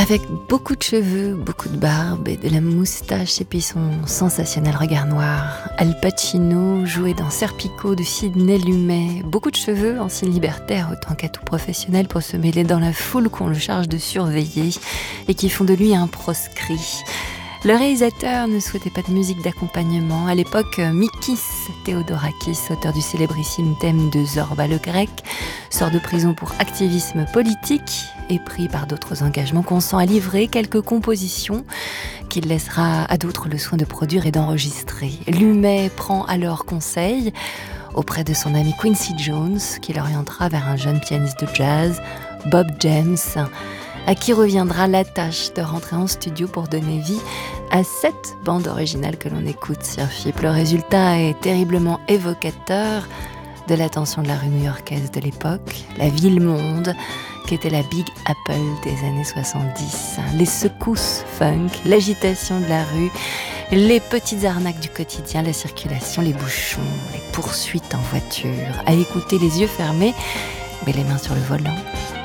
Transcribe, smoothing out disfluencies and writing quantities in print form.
Avec beaucoup de cheveux, beaucoup de barbe et de la moustache et puis son sensationnel regard noir, Al Pacino jouait dans Serpico de Sidney Lumet. Beaucoup de cheveux, en signe libertaire autant qu'atout professionnel pour se mêler dans la foule qu'on le charge de surveiller et qui font de lui un proscrit. Le réalisateur ne souhaitait pas de musique d'accompagnement. À l'époque, Mikis Theodorakis, auteur du célébrissime thème de Zorba le Grec, sort de prison pour activisme politique et pris par d'autres engagements, consent à livrer quelques compositions qu'il laissera à d'autres le soin de produire et d'enregistrer. Lumet prend alors conseil auprès de son ami Quincy Jones, qui l'orientera vers un jeune pianiste de jazz, Bob James, à qui reviendra la tâche de rentrer en studio pour donner vie à cette bande originale que l'on écoute sur FIP. Le résultat est terriblement évocateur de l'attention de la rue new-yorkaise de l'époque, la ville-monde, qui était la Big Apple des années 70. Les secousses funk, l'agitation de la rue, les petites arnaques du quotidien, la circulation, les bouchons, les poursuites en voiture, à écouter les yeux fermés, mais les mains sur le volant.